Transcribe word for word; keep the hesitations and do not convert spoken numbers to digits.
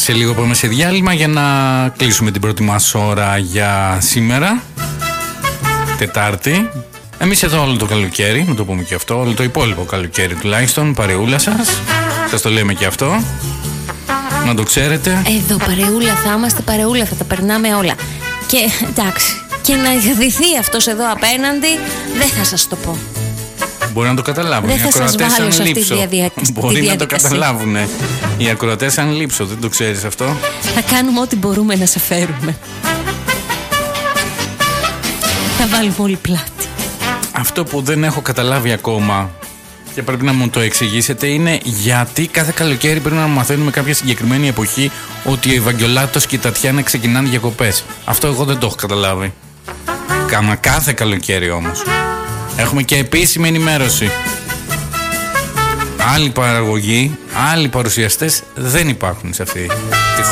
Σε λίγο πάμε σε διάλειμμα για να κλείσουμε την πρώτη μας ώρα για σήμερα, Τετάρτη. Εμείς εδώ όλο το καλοκαίρι, να το πούμε και αυτό, όλο το υπόλοιπο καλοκαίρι τουλάχιστον, παρεούλα σας. Σας το λέμε και αυτό, να το ξέρετε. Εδώ παρεούλα θα είμαστε, παρεούλα θα τα περνάμε όλα. Και εντάξει, και να ειδηθεί αυτός εδώ απέναντι, δεν θα σας το πω. Μπορεί να το καταλάβουν. Δεν οι θα σας ακροατές βάλω αν σε αυτή λείψω. τη δια... Μπορεί τη να το καταλάβουν. Οι ακροατές αν λείψω, δεν το ξέρεις αυτό. Θα κάνουμε ό,τι μπορούμε να σε φέρουμε. Θα βάλουμε όλη πλάτη. Αυτό που δεν έχω καταλάβει ακόμα και πρέπει να μου το εξηγήσετε είναι γιατί κάθε καλοκαίρι πρέπει να μαθαίνουμε κάποια συγκεκριμένη εποχή ότι ο Ευαγγελάτος και η Τατιάνα ξεκινάνε διακοπές. Αυτό εγώ δεν το έχω καταλάβει. Κάμα κάθε καλοκαίρι όμως. Έχουμε και επίσημη ενημέρωση. Άλλοι παραγωγοί, άλλοι παρουσιαστές δεν υπάρχουν σε αυτή τη